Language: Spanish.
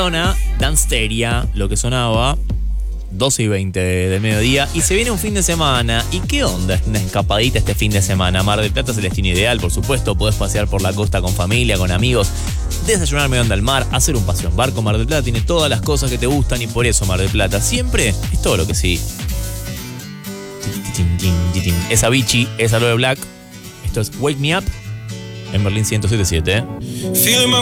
Madonna, Danceteria, lo que sonaba, 12:20 del mediodía. Y se viene un fin de semana. ¿Y qué onda? Una escapadita este fin de semana. Mar del Plata es el destino ideal, por supuesto. Podés pasear por la costa con familia, con amigos, desayunar medio al mar, hacer un paseo en barco. Mar del Plata tiene todas las cosas que te gustan y por eso Mar del Plata siempre es todo lo que sí. Es Avicii, es Aloe Black. Esto es Wake Me Up en Berlín 107.7.